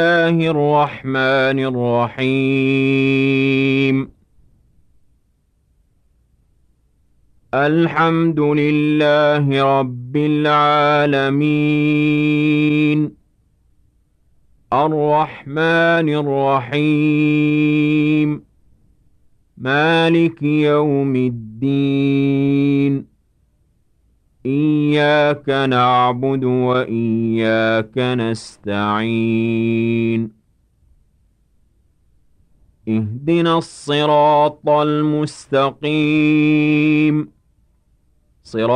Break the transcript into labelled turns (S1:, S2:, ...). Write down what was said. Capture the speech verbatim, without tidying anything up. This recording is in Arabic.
S1: الله الرحمن الرحيم الحمد لله رب العالمين الرحمن الرحيم مالك يوم الدين إياك نعبد وإياك نستعين اهدنا الصراط المستقيم صراط